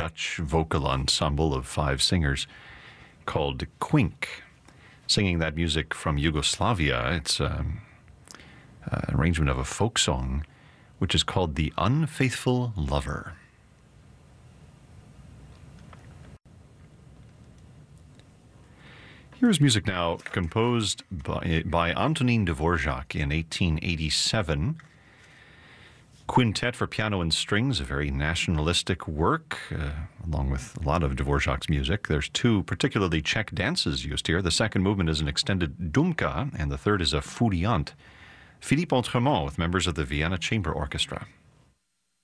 Dutch vocal ensemble of 5 singers called Quink, singing that music from Yugoslavia. It's an arrangement of a folk song, which is called The Unfaithful Lover. Here's music now composed by Antonín Dvořák in 1887. Quintet for piano and strings, a very nationalistic work, along with a lot of Dvořák's music. There's 2 particularly Czech dances used here. The second movement is an extended dumka, and the third is a furiant. Philippe Autremont with members of the Vienna Chamber Orchestra.